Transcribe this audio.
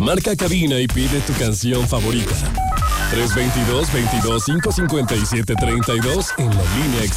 Marca cabina y pide tu canción favorita. 322-557-32 en la línea